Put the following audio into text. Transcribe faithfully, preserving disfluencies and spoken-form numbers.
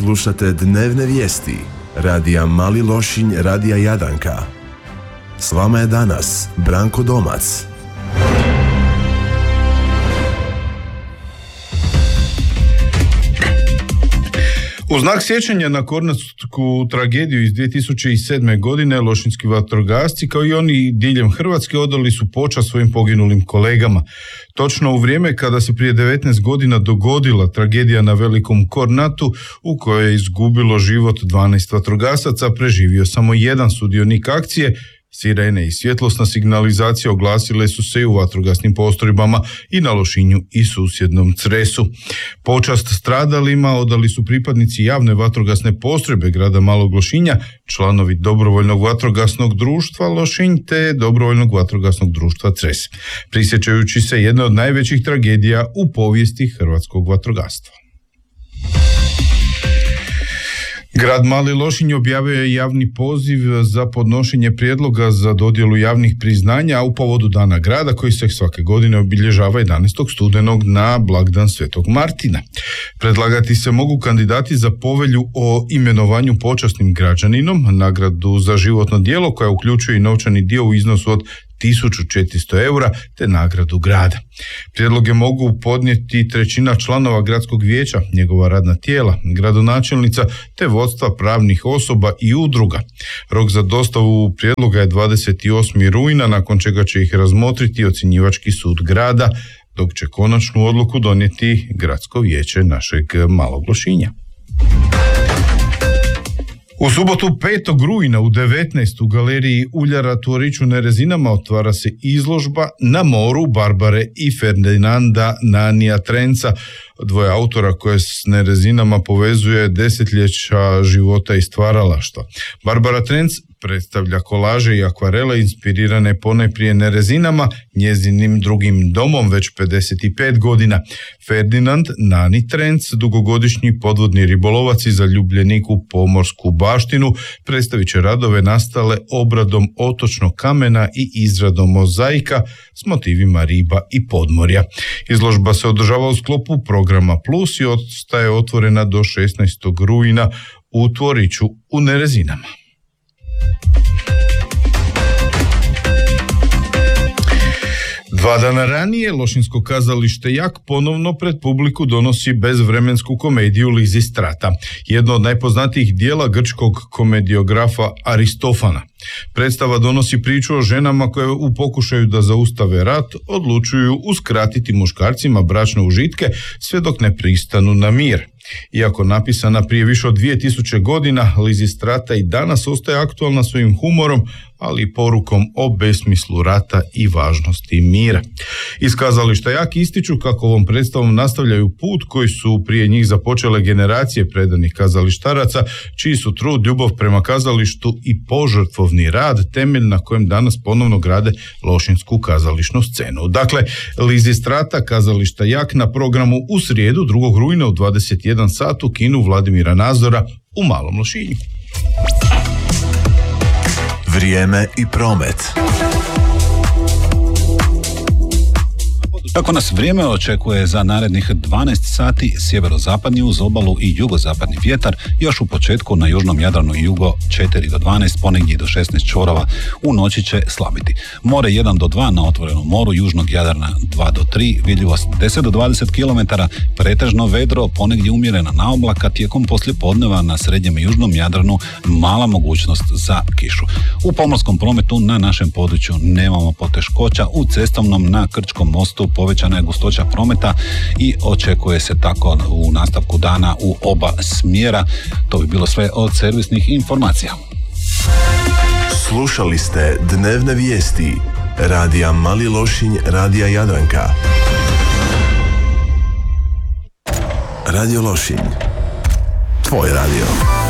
Slušate dnevne vijesti radija Mali Lošinj, radija Jadanka. S vama je danas Branko Domac. U znak sjećanja na kornatsku tragediju iz dvije tisuće sedme. godine lošinjski vatrogasci kao i oni diljem Hrvatske odali su počast svojim poginulim kolegama. Točno u vrijeme kada se prije devetnaest godina dogodila tragedija na Velikom Kornatu u kojoj je izgubilo život dvanaest vatrogasaca, preživio samo jedan sudionik akcije. Sirene i svjetlosna signalizacija oglasile su se i u vatrogasnim postrojbama i na Lošinju i susjednom Cresu. Počast stradalima odali su pripadnici javne vatrogasne postrojbe grada Malog Lošinja, članovi dobrovoljnog vatrogasnog društva Lošinj te dobrovoljnog vatrogasnog društva Cres, prisjećajući se jedne od najvećih tragedija u povijesti hrvatskog vatrogastva. Grad Mali Lošinj objavio je javni poziv za podnošenje prijedloga za dodjelu javnih priznanja, a u povodu Dana grada koji se svake godine obilježava jedanaestog studenog na blagdan Svetog Martina. Predlagati se mogu kandidati za povelju o imenovanju počasnim građaninom, nagradu za životno djelo koja uključuje i novčani dio u iznosu od tisuću četiristo eura te nagradu grada. Prijedloge mogu podnijeti trećina članova gradskog vijeća, njegova radna tijela, gradonačelnica te vodstva pravnih osoba i udruga. Rok za dostavu prijedloga je dvadeset osmog rujna, nakon čega će ih razmotriti ocjenjivački sud grada, dok će konačnu odluku donijeti gradsko vijeće našeg Malog Lošinja. U subotu petog rujna u devetnaest u galeriji Uljara Tvorić u Nerezinama otvara se izložba Na moru Barbare i Ferdinanda Nanija Trenca, dvoje autora koje s Nerezinama povezuje desetljeća života i stvaralaštva. Barbara Trenc predstavlja kolaže i akvarele inspirirane ponajprije Nerezinama, njezinim drugim domom već pedeset pet godina. Ferdinand Nani Trenc, dugogodišnji podvodni ribolovac i zaljubljenik u pomorsku baštinu, predstavit će radove nastale obradom otočnog kamena i izradom mozaika s motivima riba i podmorja. Izložba se održava u sklopu programa Plus i ostaje otvorena do šesnaestog rujna u Tvoriću u Nerezinama. Dva dana ranije Lošinjsko kazalište Jak ponovno pred publiku donosi bezvremensku komediju Lizistrata, jedno od najpoznatijih dijela grčkog komediografa Aristofana. Predstava donosi priču o ženama koje u pokušaju da zaustave rat odlučuju uskratiti muškarcima bračne užitke sve dok ne pristanu na mir. Iako napisana prije više od dvije tisuće godina, Lizistrata i danas ostaje aktualna svojim humorom, ali i porukom o besmislu rata i važnosti mira. Iz kazališta Jak ističu kako ovom predstavom nastavljaju put koji su prije njih započele generacije predanih kazalištaraca, čiji su trud, ljubav prema kazalištu i požrtvovni rad temelj na kojem danas ponovno grade lošinjsku kazališnu scenu. Dakle, Lizistrata kazališta Jak na programu u srijedu drugog rujna u dvadeset jedan sat u kinu Vladimira Nazora u Malom Lošinju. Vrijeme i promet. Kako nas vrijeme očekuje za narednih dvanaest sati, sjeverozapadni uz obalu i jugozapadni vjetar, još u početku na južnom Jadranu i jugo četiri do dvanaest, ponegdje do šesnaest čvorova, u noći će slabiti. More jedan do dva na otvorenom moru, južnog Jadrana dva do tri, vidljivost deset do dvadeset kilometara, pretežno vedro, ponegdje umjerena naoblaka, tijekom poslijepodneva na srednjem i južnom Jadranu mala mogućnost za kišu. U pomorskom prometu na našem području nemamo poteškoća, u cestovnom na Krčkom mostu povećana je gustoća prometa i očekuje se tako u nastavku dana u oba smjera. To bi bilo sve od servisnih informacija. Slušali ste dnevne vijesti radija Mali Lošinj, radija Jadranka. Radio Lošinj, tvoj radio.